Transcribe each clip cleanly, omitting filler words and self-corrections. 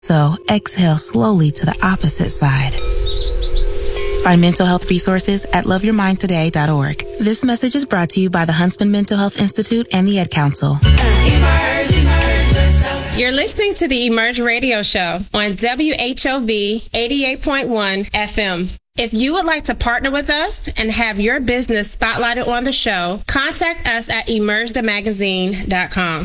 So exhale slowly to the opposite side. Find mental health resources at loveyourmindtoday.org. This message is brought to you by the Huntsman Mental Health Institute and the Ad Council. You're listening to the Emerge Radio Show on WHOV 88.1 FM. If you would like to partner with us and have your business spotlighted on the show, contact us at emergethemagazine.com.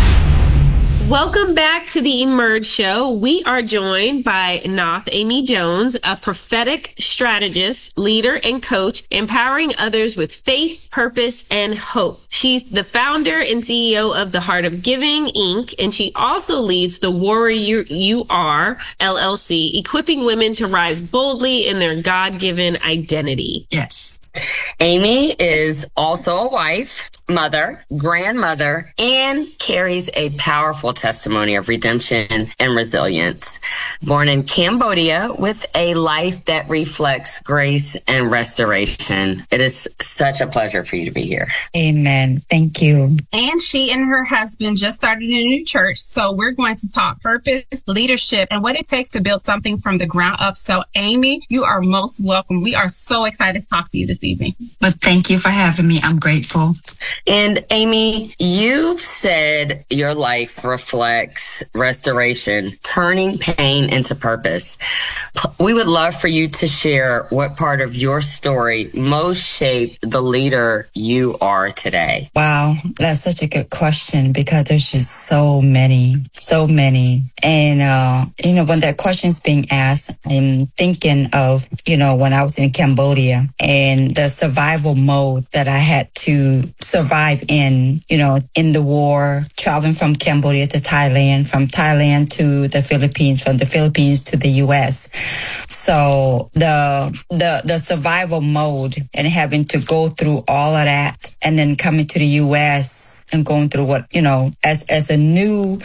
Welcome back to the Emerge Show. We are joined by Nath Amy Jones, a prophetic strategist, leader, and coach, empowering others with faith, purpose, and hope. She's the founder and CEO of The Heart of Giving, Inc., and she also leads the Warrior You Are, LLC, equipping women to rise boldly in their God-given identity. Yes. Amy is also a wife, mother, grandmother, and carries a powerful testimony of redemption and resilience. Born in Cambodia with a life that reflects grace and restoration. It is such a pleasure for you to be here. Amen. Thank you. And she and her husband just started a new church. So we're going to talk purpose, leadership, and what it takes to build something from the ground up. So Amy, you are most welcome. We are so excited to talk to you this evening. Well, thank you for having me. I'm grateful. And Amy, you've said your life reflects restoration, turning pain into purpose. We would love for you to share what part of your story most shaped the leader you are today. Wow, that's such a good question because there's just so many. And, when that question's being asked, I'm thinking of, when I was in Cambodia and the survival mode that I had to survive in the war, traveling from Cambodia to Thailand, from Thailand to the Philippines, from the Philippines to the U.S. So the survival mode and having to go through all of that and then coming to the U.S. and going through what, as a new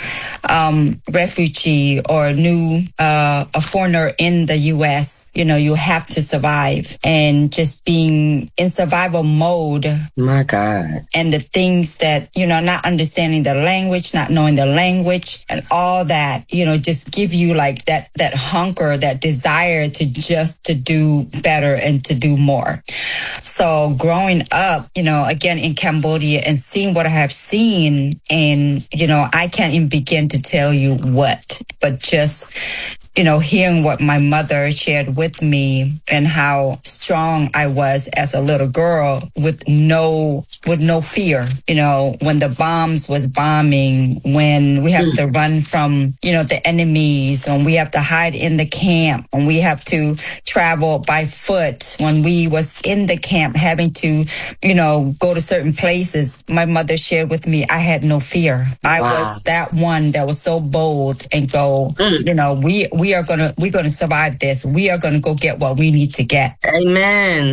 refugee or a foreigner in the U.S., you have to survive and just being in survival mode. My God. And the things that, not understanding the language, not knowing the language and all that, just give you like that hunger, that desire to do better and to do more. So growing up, again in Cambodia and seeing what I have seen and, I can't even begin to tell you what, but just hearing what my mother shared with me and how strong I was as a little girl with no fear, when the bombs was bombing, when we have to run from, the enemies, when we have to hide in the camp, when we have to travel by foot, when we was in the camp having to, go to certain places, my mother shared with me, I had no fear. I was that one that was so bold and go, we're gonna survive this. We are gonna go get what we need to get. Amen.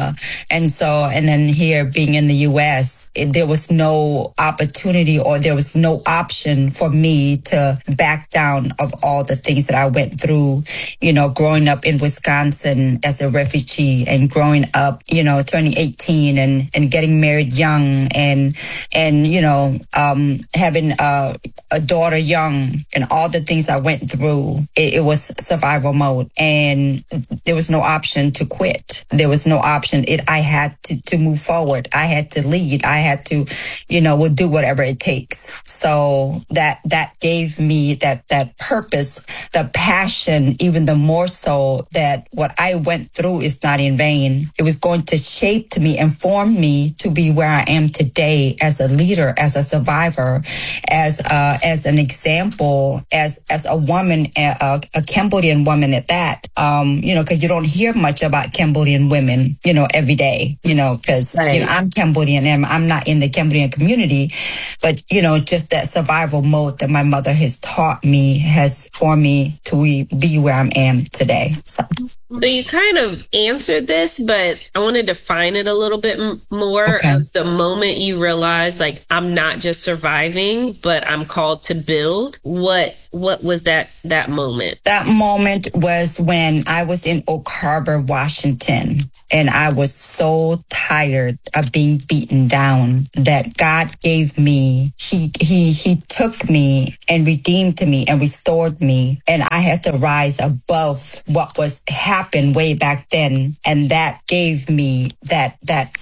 And then here being in the U.S., there was no opportunity or there was no option for me to back down of all the things that I went through, growing up in Wisconsin as a refugee and growing up, turning 18 and getting married young and having a daughter young and all the things I went through. It was survival mode and there was no option to quit. There was no option. I had to move forward. I had to lead. I had to, would do whatever it takes. So that gave me that purpose, the passion, even the more so that what I went through is not in vain. It was going to shape me and form me to be where I am today as a leader, as a survivor, as an example, as a woman, a Cambodian woman at that, because you don't hear much about Cambodian women, every day, because I'm Cambodian and I'm not in the Cambodian community, but, just that survival mode that my mother has taught me has formed me to be where I am today. So. So you kind of answered this, but I want to define it a little bit more. Okay. Of the moment you realize, like, I'm not just surviving, but I'm called to build. What was that moment? That moment was when I was in Oak Harbor, Washington, and I was so tired of being beaten down that God gave me, he took me and redeemed me and restored me. And I had to rise above what was happened way back then. And that gave me that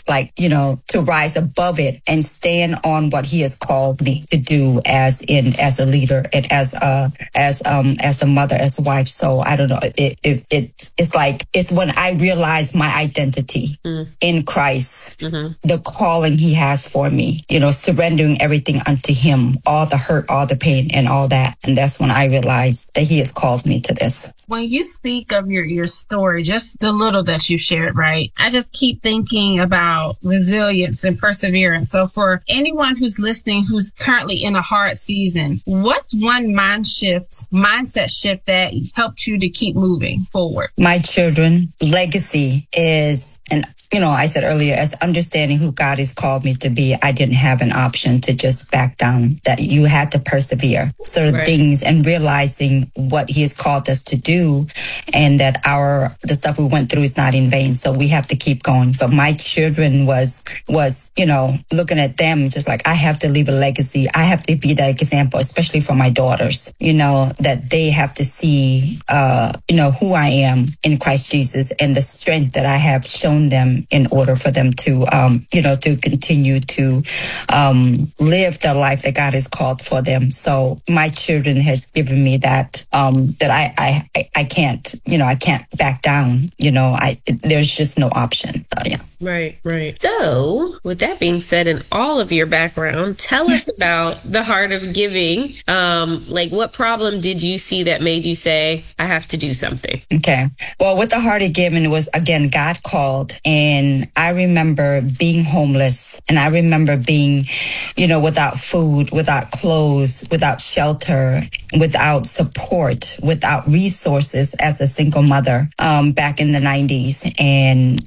to rise above it and stand on what he has called me to do as a leader and as a mother, as a wife. So I don't know. It's when I realized my identity in Christ, the calling he has for me, surrendering everything unto him, all the hurt, all the pain and all that. And that's when I realized that he has called me to this. When you speak of your story, just the little that you shared, right? I just keep thinking about resilience and perseverance. So for anyone who's listening, who's currently in a hard season, what's one mindset shift that helped you to keep moving forward? My children, legacy is I said earlier, as understanding who God has called me to be, I didn't have an option to just back down, that you had to persevere certain things and realizing what he has called us to do and that the stuff we went through is not in vain. So we have to keep going. But my children was looking at them just like, I have to leave a legacy. I have to be that example, especially for my daughters, that they have to see, who I am in Christ Jesus and the strength that I have shown them in order for them to, to continue to live the life that God has called for them. So my children has given me that I can't, I can't back down. There's just no option. Yeah. Right. So, with that being said, in all of your background, tell us about the Heart of Giving. What problem did you see that made you say, I have to do something? Okay. Well, with the Heart of Giving, it was, again, God called. And I remember being homeless. And I remember being, without food, without clothes, without shelter, without support, without resources as a single mother back in the 90s. And,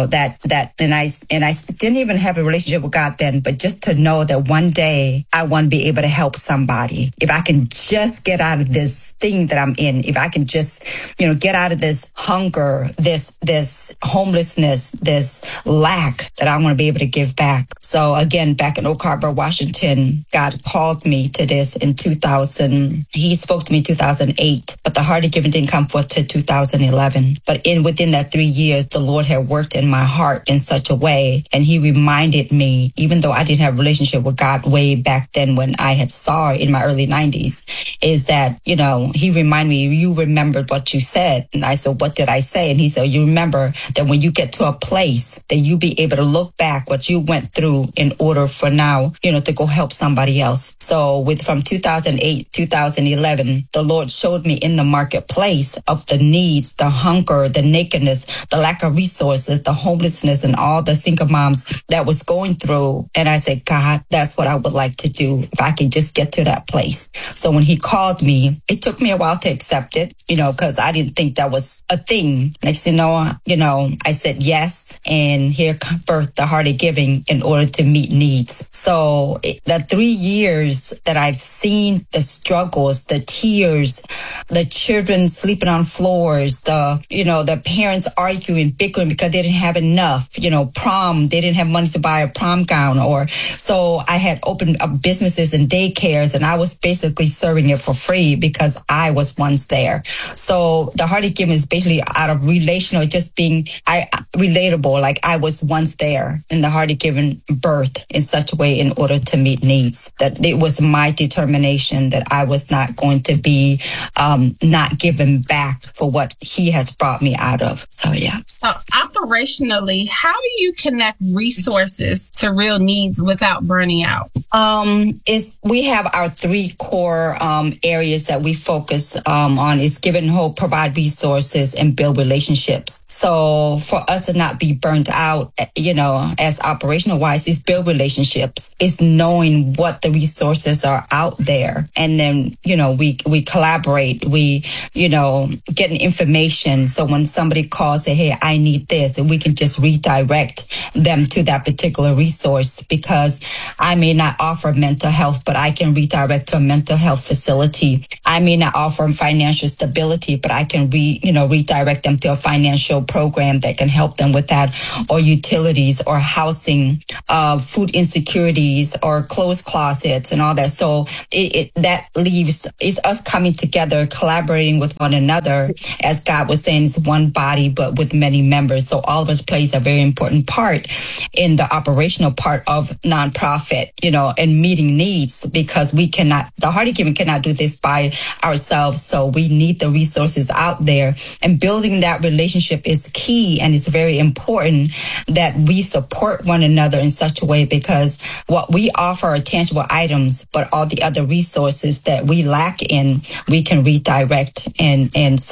and I didn't even have a relationship with God then, but just to know that one day I want to be able to help somebody. If I can just get out of this thing that I'm in, if I can just, get out of this hunger, this homelessness, this lack, that I want to be able to give back. So again, back in Oak Harbor, Washington, God called me to this in 2000. He spoke to me in 2008, but the Heart of Giving didn't come forth to 2011. But within that 3 years, the Lord had worked in my heart in such a way. And he reminded me, even though I didn't have a relationship with God way back then when I had saw in my early 90s, is that, he reminded me, you remembered what you said. And I said, what did I say? And he said, you remember that when you get to a place that you be able to look back what you went through in order for now, to go help somebody else. So from 2008, 2011, the Lord showed me in the marketplace of the needs, the hunger, the nakedness, the lack of resources, the homelessness, and all the single moms that was going through. And I said, God, that's what I would like to do if I can just get to that place. So when he called me, it took me a while to accept it, because I didn't think that was a thing. Next thing you know, I said yes, and here birthed the Heart of Giving in order to meet needs. So the 3 years that I've seen the struggles, the tears, the children sleeping on floors, the parents arguing, bickering because they didn't have enough, prom, they didn't have money to buy a prom gown, so I had opened up businesses and daycares, and I was basically serving it for free because I was once there. So the Heart of Giving is basically out of relational, just being relatable, like I was once there, and the Heart of Giving birthed in such a way in order to meet needs, that it was my determination that I was not going to be not giving back for what he has brought me out of. So yeah. Operationally, how do you connect resources to real needs without burning out? We have our 3 core areas that we focus on. Is give and hope, provide resources, and build relationships. So for us to not be burnt out, as operational wise, is build relationships, is knowing what the resources are out there. And then, we collaborate, we, getting information. So when somebody calls, say, hey, I need this, and we can just redirect them to that particular resource, because I may not offer mental health, but I can redirect to a mental health facility. I may not offer financial stability, but I can redirect them to a financial program that can help them with that, or utilities or housing, food insecurities or clothes closets and all that. So it's us coming together, collaborating with one another. As God was saying, it's one body, but with many members. So all of us plays a very important part in the operational part of nonprofit, and meeting needs, because the Heart of Giving cannot do this by ourselves. So we need the resources out there, and building that relationship is key. And it's very important that we support one another in such a way, because what we offer are tangible items, but all the other resources that we lack in, we can redirect. And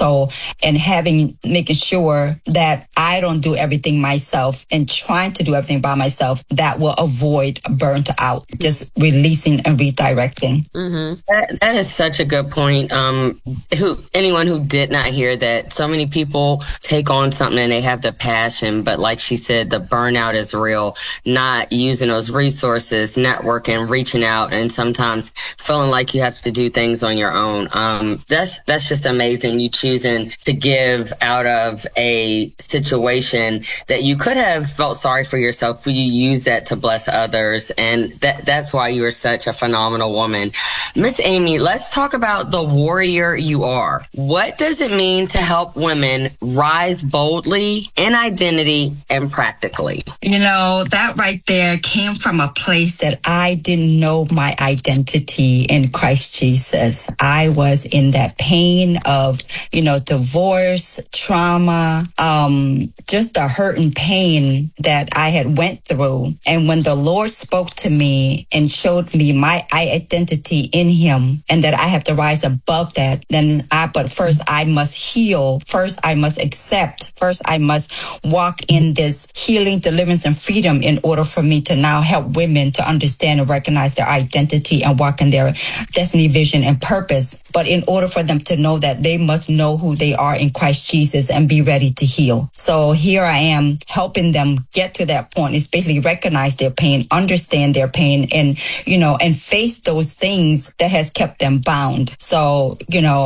making sure that I don't do everything myself and trying to do everything by myself, that will avoid burnt out, just releasing and redirecting. Mm-hmm. That is such a good point. Anyone who did not hear that, so many people take on something and they have the passion, but like she said, the burnout is real, not using those resources, networking, reaching out, and sometimes feeling like you have to do things on your own. That's just amazing. You choosing to give out of a situation that you could have felt sorry for yourself, but you use that to bless others. And that's why you are such a phenomenal woman. Miss Amy, let's talk about the warrior you are. What does it mean to help women rise boldly in identity and practically? That right there came from a place that I didn't know my identity in Christ Jesus. I was in that pain of, divorce, trauma, just the hurt and pain that I had went through. And when the Lord spoke to me and showed me my identity in Him, and that I have to rise above that, but first I must heal. First I must accept. First I must walk in this healing, deliverance, and freedom in order for me to now help women to understand and recognize their identity and walk in their destiny, vision, and purpose. But in order for them to know that, they must know who they are in Christ Jesus and be ready to heal. So here I am helping them get to that point, especially recognize their pain, understand their pain, and face those things that has kept them bound. So,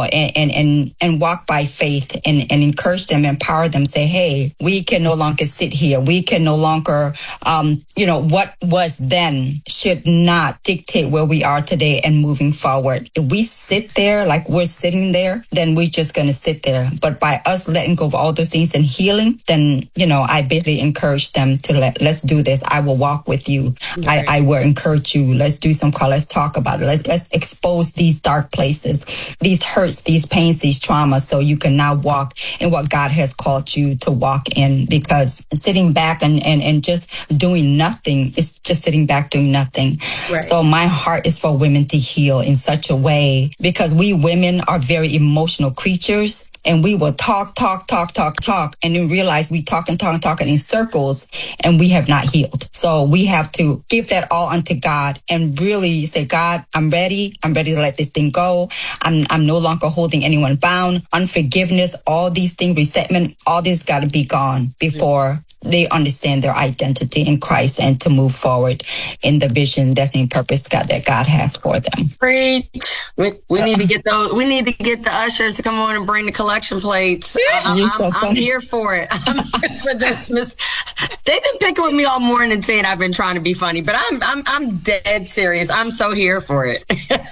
and walk by faith and encourage them, empower them, say, hey, we can no longer sit here. We can no longer, what was then should not dictate where we are today and moving forward. If we sit there like we're sitting there, then we're just going to sit there. But by us letting go of all those things and healing, then, I basically encourage them to let's do this. I will walk with you. Right. I will encourage you. Let's do some call. Let's talk about it. Let's expose these dark places, these hurts, these pains, these traumas, so you can now walk in what God has called you to walk in. Because sitting back and just doing nothing is just sitting back doing nothing. Right. So my heart is for women to heal in such a way, because we women are very emotional creatures. And we will talk, and then realize we talking in circles, and we have not healed. So we have to give that all unto God and really say, God, I'm ready. I'm ready to let this thing go. I'm no longer holding anyone bound. Unforgiveness, all these things, resentment, all this got to be gone before they understand their identity in Christ and to move forward in the vision, destiny, and purpose that God has for them. Preach. We need to get those. We need to get the ushers to come on and bring the collection plates. I'm here for it. I'm here for this, Miss. They've been picking with me all morning and saying I've been trying to be funny, but I'm dead serious. I'm so here for it.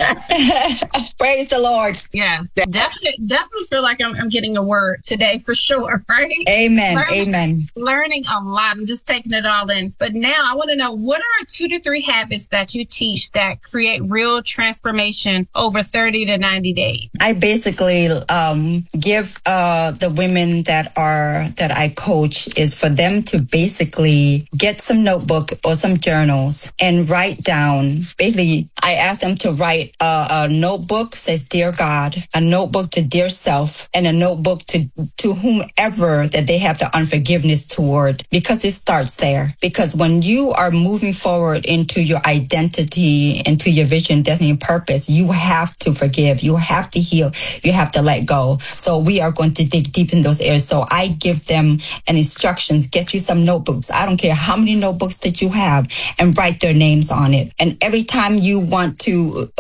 Praise the Lord. Yeah, definitely feel like I'm getting a word today for sure. Right? Amen. Amen. Learning a lot. I'm just taking it all in. But now I want to know, what are 2 to 3 habits that you teach that create real transformation over 30 to 90 days? I basically give the women that I coach is for them to basically get some notebook or some journals and write down. Basically, I asked them to write a notebook says Dear God, a notebook to Dear Self, and a notebook to whomever that they have the unforgiveness toward, because it starts there. Because when you are moving forward into your identity, into your vision, destiny, and purpose, you have to forgive, you have to heal, you have to let go. So we are going to dig deep in those areas. So I give them an instructions, get you some notebooks. I don't care how many notebooks that you have, and write their names on it. And every time you want to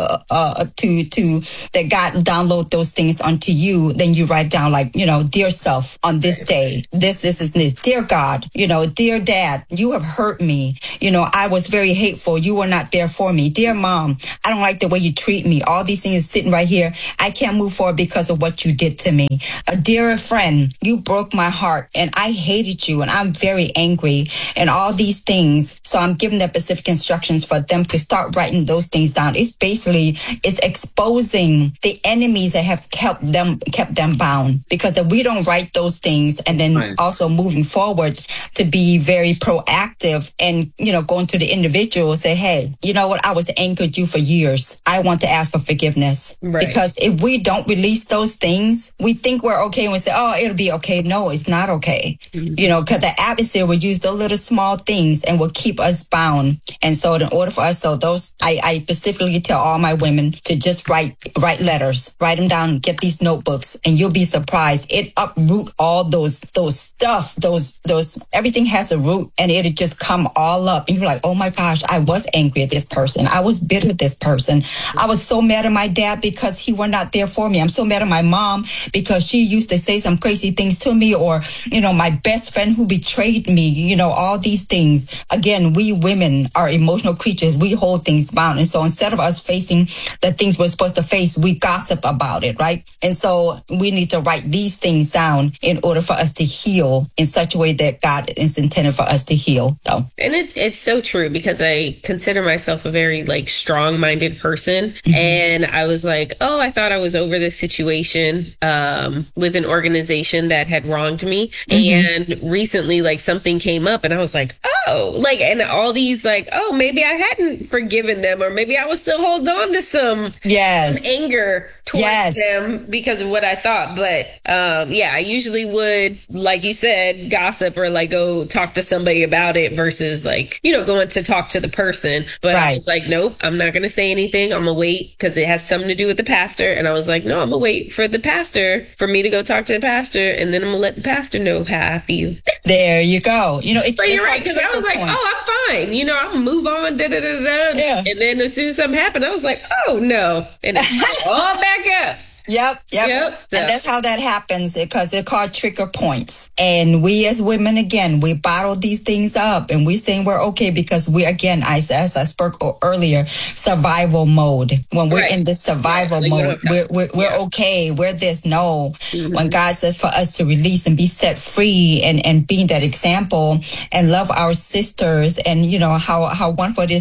that God download those things onto you, then you write down like, Dear Self, on this day, this is this. Dear God, Dear Dad, you have hurt me. I was very hateful. You were not there for me. Dear Mom, I don't like the way you treat me. All these things sitting right here. I can't move forward because of what you did to me. Dear friend, you broke my heart and I hated you and I'm very angry and all these things. So I'm giving them specific instructions for them to start writing those things down. It's exposing the enemies that have kept them bound. Because if we don't write those things, and then also moving forward to be very proactive and, going to the individual, say, hey, you know what? I was angry at you for years. I want to ask for forgiveness. Right. Because if we don't release those things, we think we're okay and we say, oh, it'll be okay. No, it's not okay. Because the adversary will use those little small things and will keep us bound. And so in order for us, I specifically tell all my women to just write letters, write them down, get these notebooks, and you'll be surprised. It uproot all those stuff, those everything has a root, and it'll just come all up. And you're like, oh my gosh, I was angry at this person. I was bitter at this person. I was so mad at my dad because he were not there for me. I'm so mad at my mom because she used to say some crazy things to me, or, my best friend who betrayed me, all these things. Again, we women are emotional creatures. We hold things bound. And so instead of us facing the things we're supposed to face, we gossip about it, right? And so we need to write these things down in order for us to heal in such a way that God is intended for us to heal. So. And it's so true, because I consider myself a very strong-minded person. Mm-hmm. And I was like, oh, I thought I was over this situation with an organization that had wronged me. Mm-hmm. And recently, something came up and I was like, oh, and all these oh, maybe I hadn't forgiven them, or maybe I was still holding on to some anger towards them because of what I thought. But I usually would, like you said, gossip or go talk to somebody about it versus going to talk to the person. But I was like, nope, I'm not going to say anything. I'm going to wait because it has something to do with the pastor. And I was like, no, I'm going to wait for the pastor, for me to go talk to the pastor. And then I'm going to let the pastor know how I feel. There you go. But you're right, because I was like, oh, I'm fine. I'm going to move on. Da, da, da, da. Yeah. And then as soon as something happened, I was like, oh, no. And it's all back up. Yep. And that's how that happens, because they're called trigger points. And we as women, again, we bottle these things up and we're saying we're okay because we, again, as I spoke earlier, survival mode. When we're in the survival mode, we're okay. We're this. No. Mm-hmm. When God says for us to release and be set free and being that example and love our sisters, and how wonderful it is,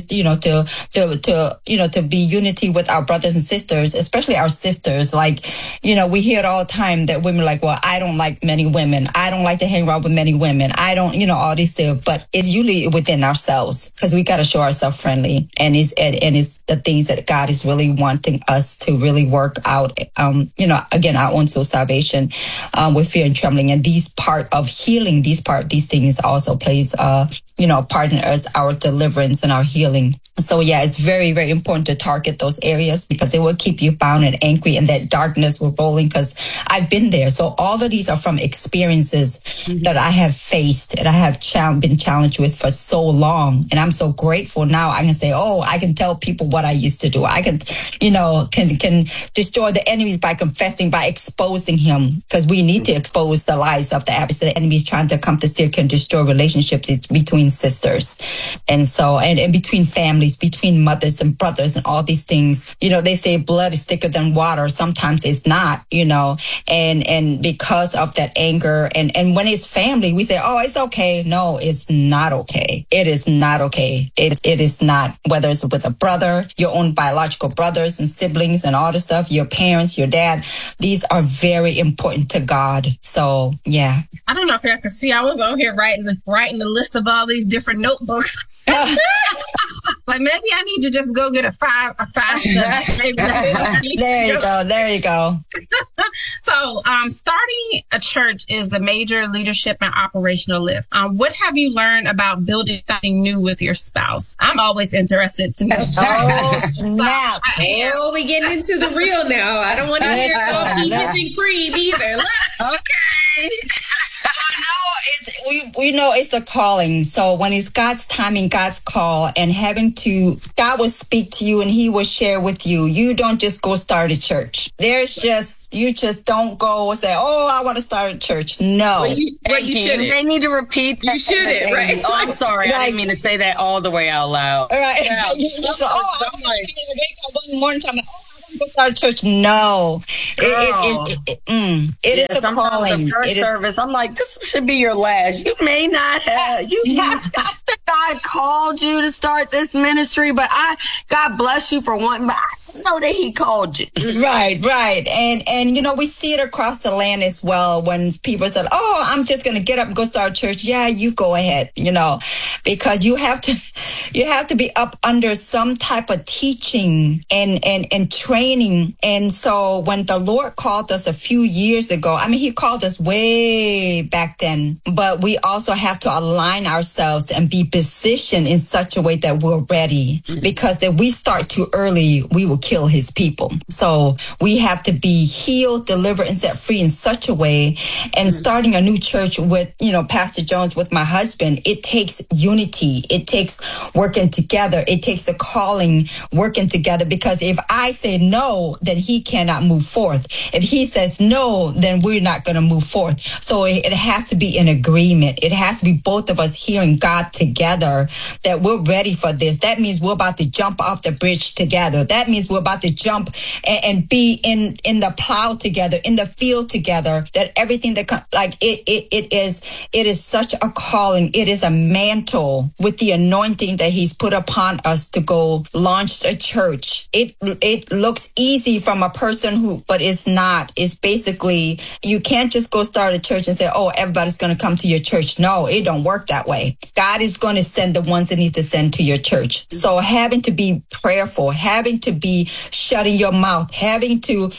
to be unity with our brothers and sisters, especially our sisters. We hear it all the time that women are like, well, I don't like many women. I don't like to hang around with many women. I don't, all these things. But it's usually within ourselves, because we got to show ourselves friendly. And it's the things that God is really wanting us to really work out, again, our own soul salvation with fear and trembling. And these part of healing, these things also plays, part in us, our deliverance and our healing. So, it's very, very important to target those areas, because it will keep you bound and angry, and that darkness will rolling, because I've been there. So all of these are from experiences that I have faced and I have been challenged with for so long. And I'm so grateful now. I can say, oh, I can tell people what I used to do. I can, can destroy the enemies by confessing, by exposing him, because we need to expose the lies of the adversary. The enemy is trying to come to steal, can destroy relationships between sisters. And so, and between families, between mothers and brothers and all these things. They say blood is thicker than water. Sometimes sometimes it's not, and because of that anger, and when it's family, we say, oh, it's okay. No, it's not okay. It is not okay. It is not, whether it's with a brother, your own biological brothers and siblings and all the stuff, your parents, your dad, these are very important to God. So, yeah. I don't know if y'all can see, I was on here writing the list of all these different notebooks. Like, maybe I need to just go get a five maybe. There you go. So, starting a church is a major leadership and operational lift. What have you learned about building something new with your spouse? I'm always interested to know. Oh, snap. Oh, we getting into the real now. I don't want to hear all peaches and cream either. Okay. We know it's a calling. So when it's God's timing, God's call, and God will speak to you and he will share with you. You don't just go start a church. You just don't go and say, oh, I want to start a church. No. You shouldn't. They need to repeat that. You shouldn't, right? Oh, I'm sorry. I didn't mean to say that all the way out loud. Right. Yeah. One more time. Go start a church. No, it is a calling. The first service, I'm like, this should be your last. You may not have. God called you to start this ministry, but God bless you for wanting. But I know that He called you. Right. And we see it across the land as well. When people said, "Oh, I'm just going to get up and go start a church." Yeah, you go ahead. Because you have to be up under some type of teaching and training. And so when the Lord called us a few years ago, He called us way back then, but we also have to align ourselves and be positioned in such a way that we're ready. Mm-hmm. Because if we start too early, we will kill His people. So we have to be healed, delivered, and set free in such a way. And starting a new church with, Pastor Jones, with my husband, it takes unity. It takes working together. It takes a calling, working together. Because if I say no, then he cannot move forth. If he says no, then we're not going to move forth. So it has to be an agreement. It has to be both of us hearing God together, that we're ready for this. That means we're about to jump off the bridge together. That means we're about to jump and be in the plow together, in the field together, that everything that comes, it is such a calling. It is a mantle with the anointing that He's put upon us to go launch a church. It looks easy from a person but it's not. It's basically, you can't just go start a church and say, oh, everybody's going to come to your church. No, it don't work that way. God is going to send the ones that need to send to your church. So having to be prayerful, having to be shutting your mouth, having to,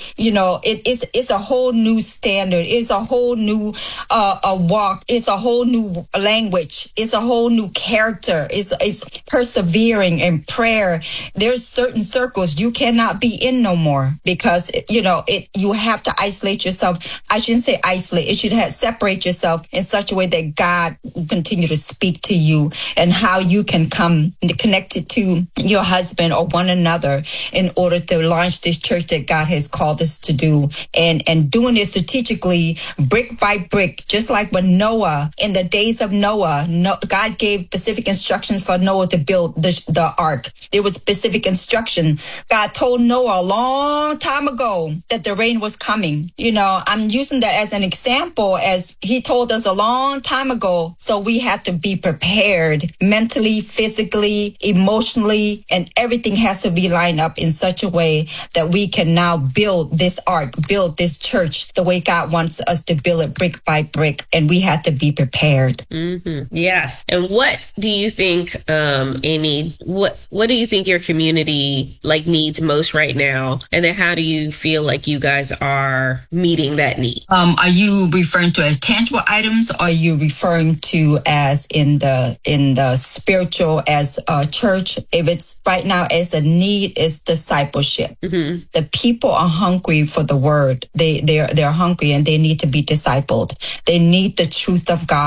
it's a whole new standard. It's a whole new walk. It's a whole new language. It's a whole new character. It's persevering in prayer. There's certain circles you cannot be in no more, because you have to isolate yourself. I shouldn't say isolate. It should separate yourself in such a way that God will continue to speak to you, and how you can come connected to your husband or one another in order to launch this church that God has called us to do, and doing it strategically, brick by brick, just like when Noah, in the days of Noah, God gave specific instructions for Noah to build the ark. There was specific instruction. God told Noah a long time ago that the rain was coming. I'm using that as an example, as He told us a long time ago. So we have to be prepared mentally, physically, emotionally, and everything has to be lined up in such a way that we can now build this ark, build this church the way God wants us to build it, brick by brick. And we have to be prepared. Mm-hmm. Yes. And what do you think, Amy, what do you think your community needs most right now? And then how do you feel like you guys are meeting that need? Are you referring to as tangible items, or are you referring to as in the spiritual, as a church? If it's right now as a need, is discipleship. Mm-hmm. The people are hungry for the word. They're hungry and they need to be discipled. They need the truth of God.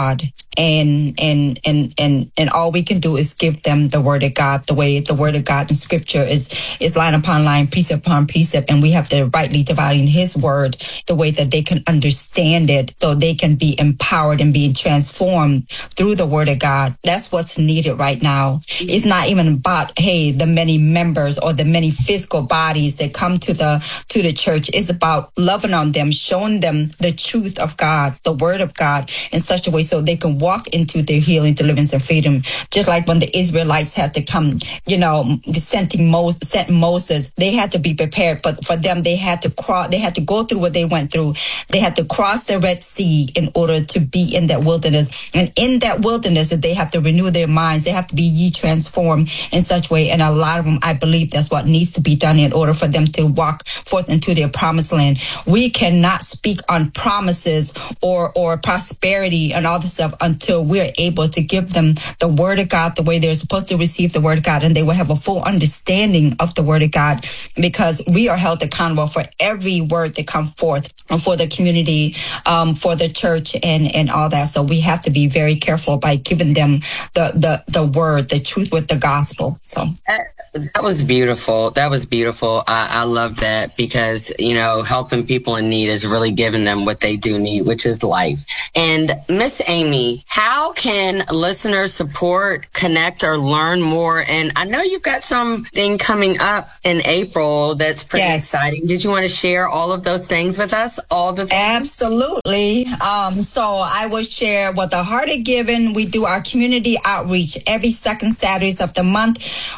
and all we can do is give them the word of God, the way the word of God in scripture is line upon line, precept upon precept, and we have to rightly dividing his word the way that they can understand it so they can be empowered and being transformed through the word of God. That's what's needed right now. It's not even about, hey, the many members or the many physical bodies that come to the church. It's about loving on them, showing them the truth of God, the word of God in such a way so they can walk into their healing, deliverance, and freedom. Just like when the Israelites had to come, sent Moses, they had to be prepared. But for them, they had to go through what they went through. They had to cross the Red Sea in order to be in that wilderness. And in that wilderness, they have to renew their minds. They have to be ye transformed in such way. And a lot of them, I believe that's what needs to be done in order for them to walk forth into their promised land. We cannot speak on promises or prosperity and all this stuff until we're able to give them the word of God the way they're supposed to receive the word of God, and they will have a full understanding of the word of God, because we are held accountable for every word that comes forth for the community, for the church, and all that. So we have to be very careful by giving them the word, the truth with the gospel. So that was beautiful. That was beautiful. I love that, because, helping people in need is really giving them what they do need, which is life. And Miss Amy, how can listeners support, connect, or learn more? And I know you've got something coming up in April that's pretty exciting. Did you want to share all of those things with us? All the things? Absolutely. So I will share what the Heart of Giving. We do our community outreach every second Saturdays of the month.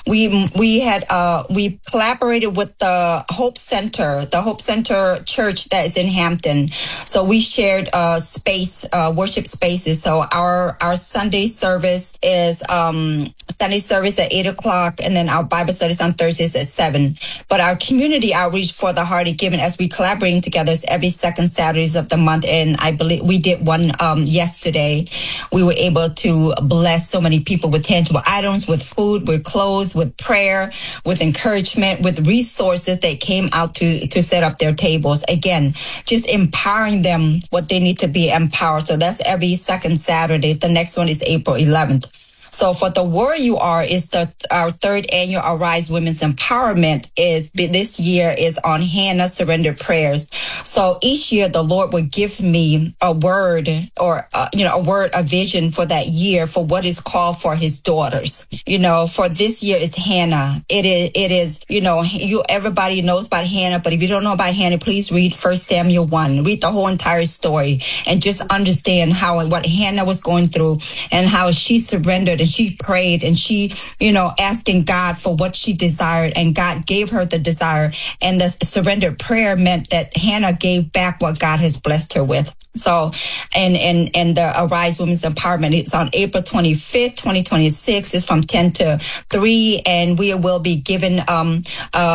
We collaborated with the Hope Center Church that is in Hampton. So we shared worship spaces. So our Sunday service is Sunday service at 8:00, and then our Bible studies on Thursdays at 7. But our community outreach for the Heart of Giving, as we collaborating together, is every second Saturdays of the month. And I believe we did one yesterday. We were able to bless so many people with tangible items, with food, with clothes, with prayer, with encouragement, with resources that came out to set up their tables. Again, just empowering them what they need to be empowered. So that's every second Saturday. The next one is April 11th. So for the Warrior You Are is our third annual Arise Women's Empowerment this year is on Hannah Surrender Prayers. So each year the Lord would give me a word or a vision for that year for what is called for his daughters. For this year is Hannah. It is everybody knows about Hannah, but if you don't know about Hannah, please read 1 Samuel 1. Read the whole entire story and just understand what Hannah was going through and how she surrendered. And she prayed and she, asking God for what she desired, and God gave her the desire. And the surrendered prayer meant that Hannah gave back what God has blessed her with. So, and the Arise Women's Empowerment, it's on April 25th, 2026. It's from 10 to 3, and we will be given an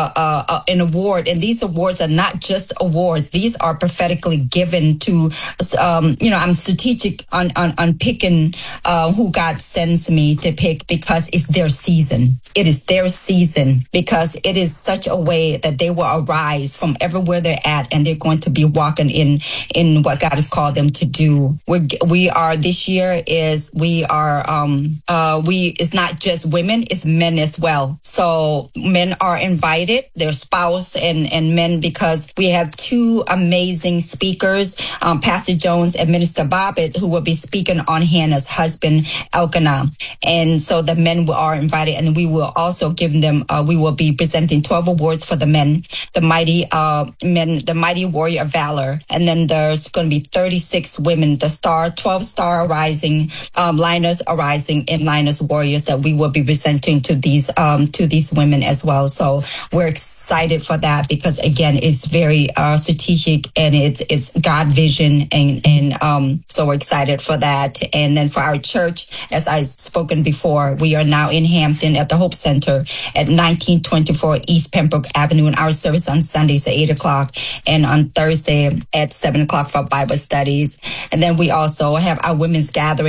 award. And these awards are not just awards; these are prophetically given to. I'm strategic on picking who God sends me to pick, because it's their season. It is their season, because it is such a way that they will arise from everywhere they're at, and they're going to be walking in what God has called them to do. We are this year is we are it's not just women, it's men as well. So men are invited, their spouse and men, because we have two amazing speakers, Pastor Jones and Minister Bobbitt, who will be speaking on Hannah's husband Elkanah. And so the men are invited, and we will also give them, we will be presenting 12 awards for the men, the mighty men, the mighty warrior of valor. And then there's going to be 36 women, the 12 star arising, liners arising, and liners warriors that we will be presenting to these women as well. So we're excited for that, because again, it's very strategic, and it's God vision. And so we're excited for that. And then for our church, as I've spoken before, we are now in Hampton at the Hope Center at 1924 East Pembroke Avenue, and our service on Sundays at 8:00 and on Thursday at 7:00 for Bible studies. And then we also have our women's gathering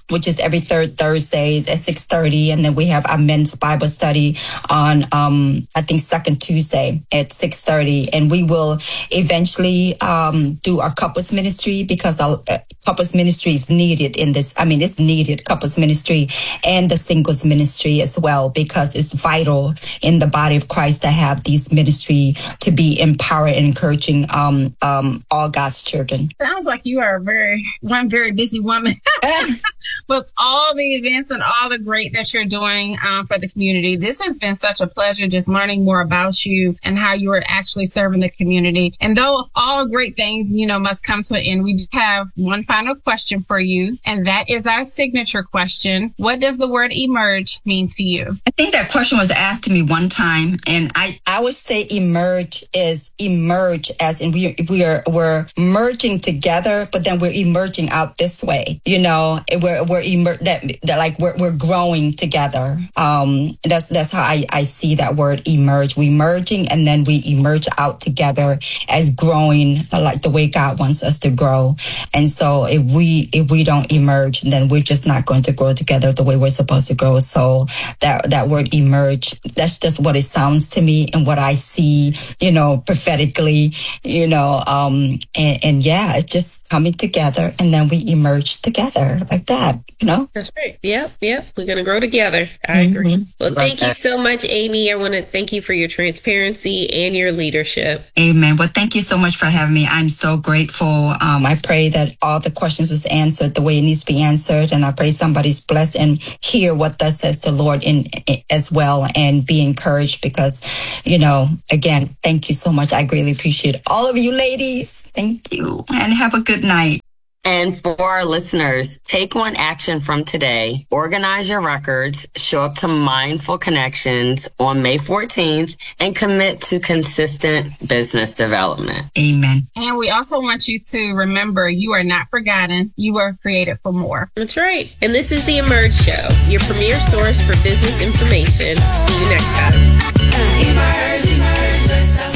which is every third Thursdays at 6:30. And then we have our men's Bible study on, I think, second Tuesday at 6:30. And we will eventually do our couples ministry, because our couples ministry is needed in this. I mean, it's needed, couples ministry and the singles ministry as well, because it's vital in the body of Christ to have these ministry to be empowered and encouraging all God's children. Sounds like you are one very busy woman with all the events and all the great that you're doing for the community. This has been such a pleasure, just learning more about you and how you are actually serving the community. And though all great things, must come to an end, we have one final question for you, and that is our signature question. What does the word emerge mean to you? I think that question was asked to me one time, and I would say emerge as in we're merging together, but then we're emerging out this way. We're growing together. That's how I see that word emerge. We merging, and then we emerge out together as growing, like the way God wants us to grow. And so if we don't emerge, then we're just not going to grow together the way we're supposed to grow. So that word emerge, that's just what it sounds to me and what I see, prophetically, and yeah, it's just coming together, and then we emerge together like that, That's right. Yep. We're going to grow together. I agree. Well, thank you so much, Amy. I want to thank you for your transparency and your leadership. Amen. Well, thank you so much for having me. I'm so grateful. I pray that all the questions was answered the way it needs to be answered, and I pray somebody's blessed and hear what thus says the Lord in as well, and be encouraged, because, again, thank you so much. I greatly appreciate all of you ladies. Thank you, and have a good night. And for our listeners, take one action from today. Organize your records, show up to Mindful Connections on May 14th, and commit to consistent business development. Amen. And we also want you to remember, you are not forgotten. You were created for more. That's right. And this is The Emerge Show, your premier source for business information. See you next time. Emerge yourself.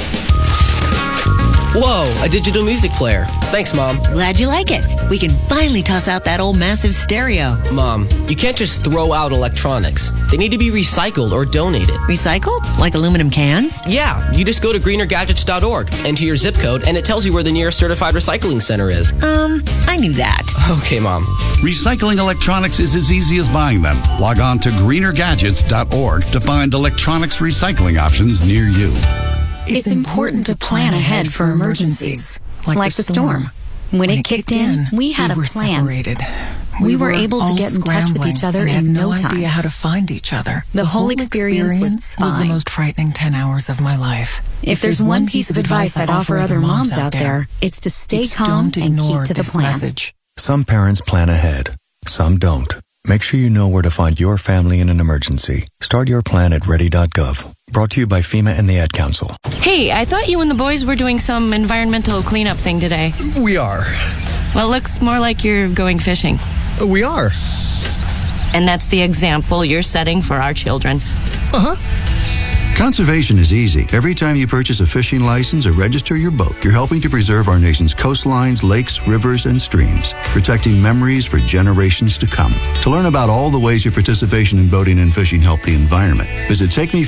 Whoa, a digital music player. Thanks, Mom. Glad you like it. We can finally toss out that old massive stereo. Mom, you can't just throw out electronics. They need to be recycled or donated. Recycled? Like aluminum cans? Yeah, you just go to greenergadgets.org, enter your zip code, and it tells you where the nearest certified recycling center is. I knew that. Okay, Mom. Recycling electronics is as easy as buying them. Log on to greenergadgets.org to find electronics recycling options near you. It's important to plan ahead for emergencies, like the storm. When it kicked in, we had a plan. Separated. We were able to get in touch with each other in no time. Had no idea how to find each other. The whole experience was fine. The most frightening 10 hours of my life. If there's one piece of advice I'd offer other moms out there, it's to stay calm and keep to the plan. Message. Some parents plan ahead, some don't. Make sure you know where to find your family in an emergency. Start your plan at ready.gov. Brought to you by FEMA and the Ad Council. Hey, I thought you and the boys were doing some environmental cleanup thing today. We are. Well, it looks more like you're going fishing. We are. And that's the example you're setting for our children. Uh-huh. Conservation is easy. Every time you purchase a fishing license or register your boat, you're helping to preserve our nation's coastlines, lakes, rivers, and streams, protecting memories for generations to come. To learn about all the ways your participation in boating and fishing help the environment, visit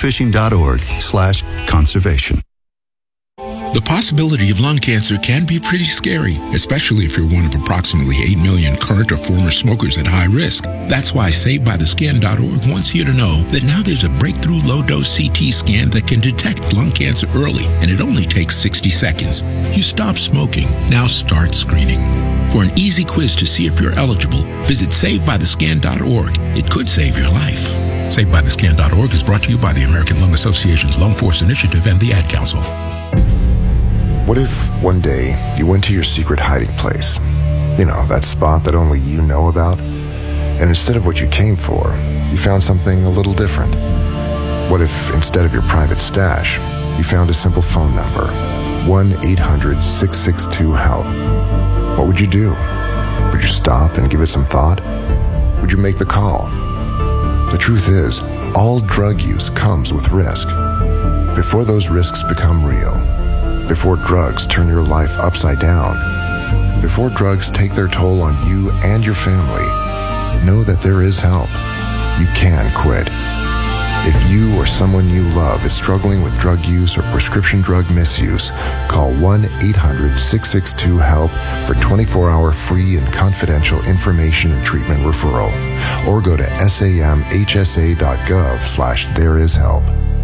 takemefishing.org/conservation. The possibility of lung cancer can be pretty scary, especially if you're one of approximately 8 million current or former smokers at high risk. That's why SaveByTheScan.org wants you to know that now there's a breakthrough low-dose CT scan that can detect lung cancer early, and it only takes 60 seconds. You stop smoking, now start screening. For an easy quiz to see if you're eligible, visit SaveByTheScan.org. It could save your life. SaveByTheScan.org is brought to you by the American Lung Association's Lung Force Initiative and the Ad Council. What if one day you went to your secret hiding place? You know, that spot that only you know about? And instead of what you came for, you found something a little different. What if instead of your private stash, you found a simple phone number, 1-800-662-HELP? What would you do? Would you stop and give it some thought? Would you make the call? The truth is, all drug use comes with risk. Before those risks become real, before drugs turn your life upside down, before drugs take their toll on you and your family, know that there is help. You can quit. If you or someone you love is struggling with drug use or prescription drug misuse, call 1-800-662-HELP for 24-hour free and confidential information and treatment referral. Or go to samhsa.gov/thereishelp.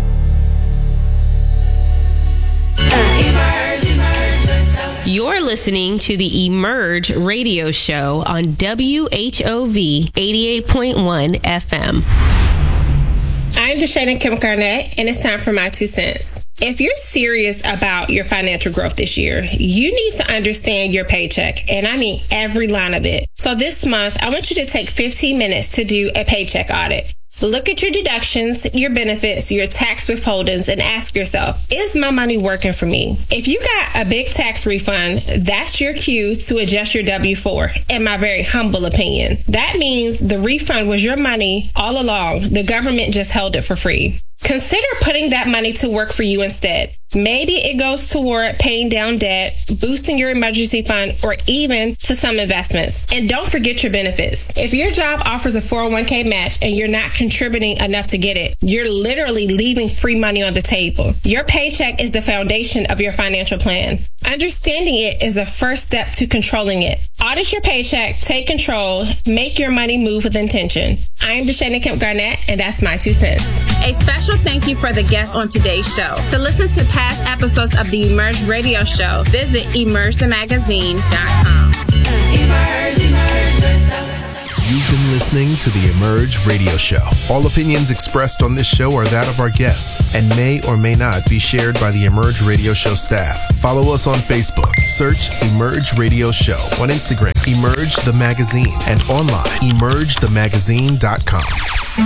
You're listening to the Emerge radio show on WHOV 88.1 FM. I'm Deshana Kim Garnett, and it's time for my 2 cents. If you're serious about your financial growth this year, you need to understand your paycheck, and I mean every line of it. So this month, I want you to take 15 minutes to do a paycheck audit. Look at your deductions, your benefits, your tax withholdings, and ask yourself, is my money working for me? If you got a big tax refund, that's your cue to adjust your W-4, in my very humble opinion. That means the refund was your money all along. The government just held it for free. Consider putting that money to work for you instead. Maybe it goes toward paying down debt, boosting your emergency fund, or even to some investments. And don't forget your benefits. If your job offers a 401k match and you're not contributing enough to get it, you're literally leaving free money on the table. Your paycheck is the foundation of your financial plan. Understanding it is the first step to controlling it. Audit your paycheck, take control, make your money move with intention. I am Deshana Kemp Garnett, and that's my 2 cents. A special thank you for the guests on today's show. To listen to past episodes of the Emerge Radio Show, visit emergethemagazine.com. You've been listening to the Emerge Radio Show. All opinions expressed on this show are that of our guests and may or may not be shared by the Emerge Radio Show staff. Follow us on Facebook. Search Emerge Radio Show. On Instagram, Emerge the Magazine, and online, emergethemagazine.com.